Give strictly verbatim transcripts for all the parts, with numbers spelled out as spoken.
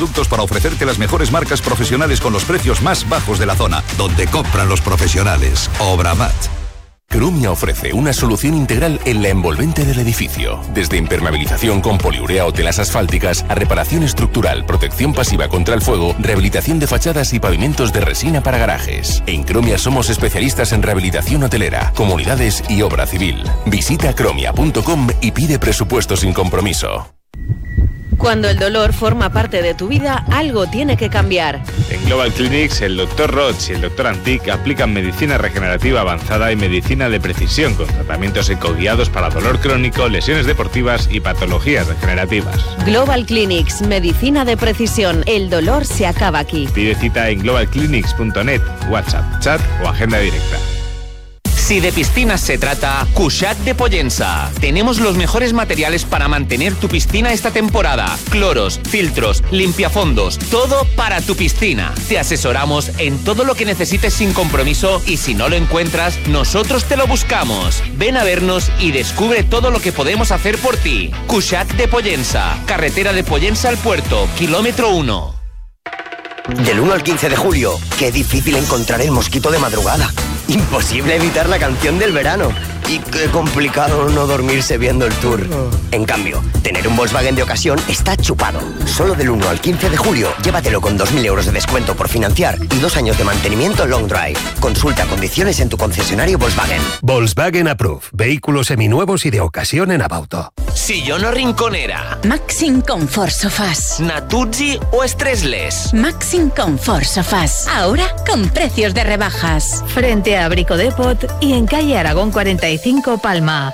productos para ofrecerte las mejores marcas profesionales con los precios más bajos de la zona, donde compran los profesionales. Obramat. Cromia ofrece una solución integral en la envolvente del edificio. Desde impermeabilización con poliurea o telas asfálticas a reparación estructural, protección pasiva contra el fuego, rehabilitación de fachadas y pavimentos de resina para garajes. En Cromia somos especialistas en rehabilitación hotelera, comunidades y obra civil. Visita cromia punto com y pide presupuesto sin compromiso. Cuando el dolor forma parte de tu vida, algo tiene que cambiar. En Global Clinics, el doctor Roch y el doctor Antic aplican medicina regenerativa avanzada y medicina de precisión con tratamientos ecoguiados para dolor crónico, lesiones deportivas y patologías degenerativas. Global Clinics, medicina de precisión. El dolor se acaba aquí. Pide cita en global clinics punto net, WhatsApp, chat o agenda directa. Si de piscinas se trata, Cuixat de Pollença. Tenemos los mejores materiales para mantener tu piscina esta temporada. Cloros, filtros, limpiafondos, todo para tu piscina. Te asesoramos en todo lo que necesites sin compromiso y si no lo encuentras, nosotros te lo buscamos. Ven a vernos y descubre todo lo que podemos hacer por ti. Cuixat de Pollença, carretera de Pollença al puerto, kilómetro uno. Del uno al quince de julio, qué difícil encontrar el mosquito de madrugada. Imposible evitar la canción del verano. Y qué complicado no dormirse viendo el tour. En cambio, tener un Volkswagen de ocasión está chupado. Solo del uno al quince de julio, llévatelo con dos mil euros de descuento por financiar y dos años de mantenimiento long drive. Consulta condiciones en tu concesionario Volkswagen. Volkswagen Approved. Vehículos seminuevos y de ocasión en Abauto. Sillón o rinconera. Maxim Comfort Sofás. Natuzzi o Stressless. Maxim Comfort Sofás. Ahora con precios de rebajas. Frente a Brico Depot y en calle Aragón cuarenta y cinco Palma.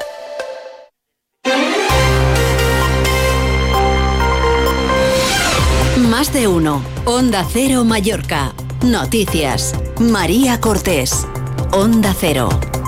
Más de uno. Onda Cero Mallorca. Noticias. María Cortés. Onda Cero.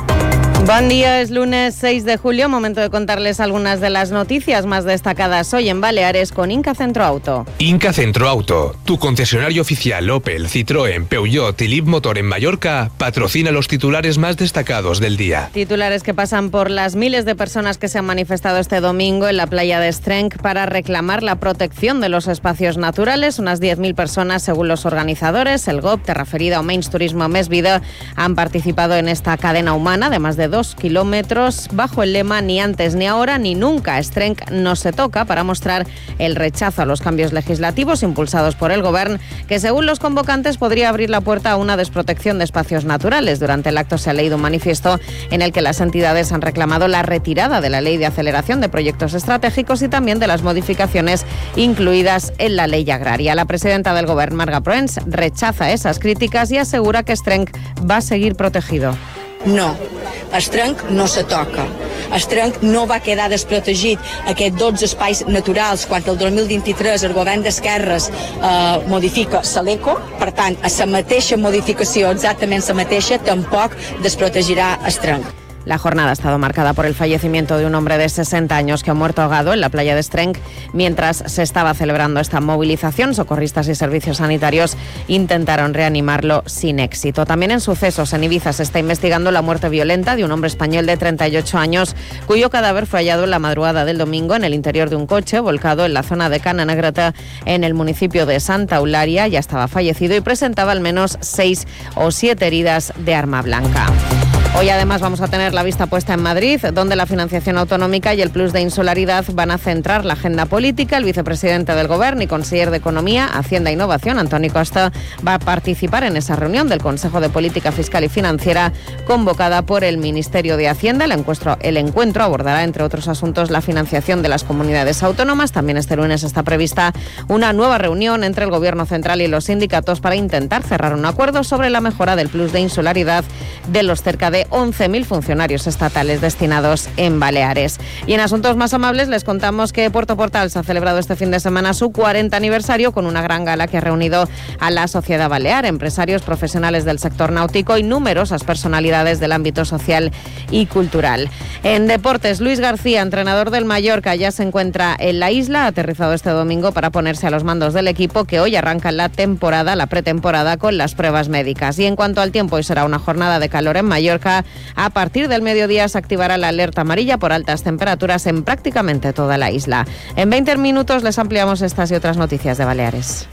Buen día, es lunes seis de julio, momento de contarles algunas de las noticias más destacadas hoy en Baleares con Inca Centro Auto. Inca Centro Auto, tu concesionario oficial Opel, Citroën, Peugeot y Leapmotor en Mallorca, patrocina los titulares más destacados del día. Titulares que pasan por las miles de personas que se han manifestado este domingo en la playa de Estrenc para reclamar la protección de los espacios naturales. Unas diez mil personas, según los organizadores, el G O P, Terra Ferida o Menys Turismo Més Vida, han participado en esta cadena humana de más de dos kilómetros bajo el lema ni antes ni ahora ni nunca. Estrenc no se toca, para mostrar el rechazo a los cambios legislativos impulsados por el Govern, que según los convocantes podría abrir la puerta a una desprotección de espacios naturales. Durante el acto se ha leído un manifiesto en el que las entidades han reclamado la retirada de la Ley de Aceleración de Proyectos Estratégicos y también de las modificaciones incluidas en la Ley Agraria. La presidenta del Govern, Marga Proens, rechaza esas críticas y asegura que Estrenc va a seguir protegido. No, Estrenc no se toca. Estrenc no va quedar desprotegit. Aquests dotze espais naturals, quan el dos mil vint-i-tres el govern d'esquerres eh, modifica l'ECO, per tant, a la mateixa modificació, exactament la mateixa, tampoc desprotegirà Estrenc. La jornada ha estado marcada por el fallecimiento de un hombre de sesenta años que ha muerto ahogado en la playa de Estrenc mientras se estaba celebrando esta movilización. Socorristas y servicios sanitarios intentaron reanimarlo sin éxito. También en sucesos en Ibiza se está investigando la muerte violenta de un hombre español de treinta y ocho años cuyo cadáver fue hallado en la madrugada del domingo en el interior de un coche volcado en la zona de Cana Negreta en el municipio de Santa Eulalia. Ya estaba fallecido y presentaba al menos seis o siete heridas de arma blanca. Hoy además vamos a tener la vista puesta en Madrid, donde la financiación autonómica y el plus de insularidad van a centrar la agenda política. El vicepresidente del Govern y conseller de Economía, Hacienda e Innovación, Antoni Costa, va a participar en esa reunión del Consejo de Política Fiscal y Financiera convocada por el Ministerio de Hacienda. El encuentro, el encuentro abordará, entre otros asuntos, la financiación de las comunidades autónomas. También este lunes está prevista una nueva reunión entre el Gobierno central y los sindicatos para intentar cerrar un acuerdo sobre la mejora del plus de insularidad de los cerca de once mil funcionarios estatales destinados en Baleares. Y en asuntos más amables les contamos que Puerto Portal se ha celebrado este fin de semana su cuarenta aniversario con una gran gala que ha reunido a la sociedad balear, empresarios, profesionales del sector náutico y numerosas personalidades del ámbito social y cultural. En deportes, Luis García, entrenador del Mallorca, ya se encuentra en la isla, ha aterrizado este domingo para ponerse a los mandos del equipo que hoy arranca la temporada, la pretemporada con las pruebas médicas. Y en cuanto al tiempo, hoy será una jornada de calor en Mallorca. A partir del mediodía se activará la alerta amarilla por altas temperaturas en prácticamente toda la isla. En veinte minutos les ampliamos estas y otras noticias de Baleares.